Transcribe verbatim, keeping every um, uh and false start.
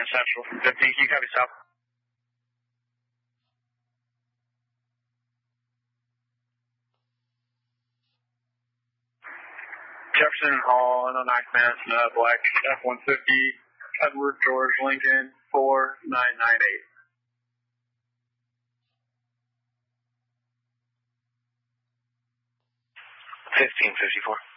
Grand Central. fifteen, can you copy south? Jefferson Hall, no nine command, uh, Black F one fifty, Edward George Lincoln, four nine nine eight. fifteen fifty-four.